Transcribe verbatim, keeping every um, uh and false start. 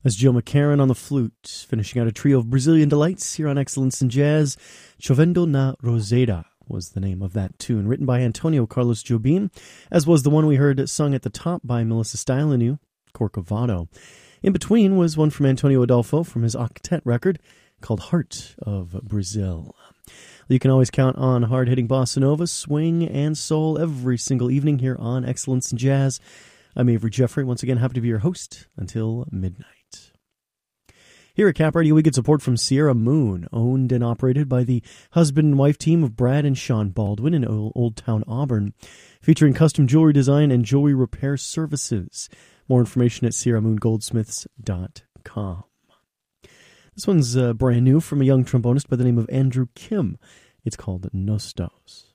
That's Joe McCarron on the flute, finishing out a trio of Brazilian delights here on Excellence in Jazz. Chovendo na Roseira was the name of that tune, written by Antonio Carlos Jobim, as was the one we heard sung at the top by Melissa Stylianu, Corcovado. In between was one from Antonio Adolfo from his octet record called Heart of Brazil. You can always count on hard-hitting bossa nova, swing, and soul every single evening here on Excellence in Jazz. I'm Avery Jeffrey, once again happy to be your host until midnight. Here at Cap Radio, we get support from Sierra Moon, owned and operated by the husband and wife team of Brad and Sean Baldwin in Old Town Auburn, featuring custom jewelry design and jewelry repair services. More information at sierra moon goldsmiths dot com. This one's uh, brand new from a young trombonist by the name of Andrew Kim. It's called Nostos.